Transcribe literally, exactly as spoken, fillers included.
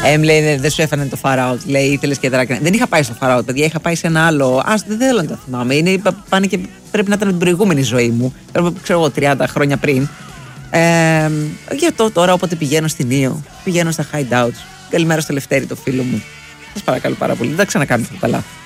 Ε, μου λέει, δεν σου έφανε το Far Out. Λέει, ήθελε και δράκια. Δεν είχα πάει στο Far Out, παιδιά. Είχα πάει σε ένα άλλο. Α, δεν θέλω να το θυμάμαι. Είναι, πάνε και πρέπει να ήταν την προηγούμενη ζωή μου. Ξέρω εγώ, τριάντα χρόνια πριν. Ε, για το τώρα, όποτε πηγαίνω στην Ήο, πηγαίνω στα Hideouts. Καλημέρα στο Λευτέρη, το φίλο μου. Σας παρακαλώ πάρα πολύ, δεν τα ξανακάνετε αυτά τα λάθη.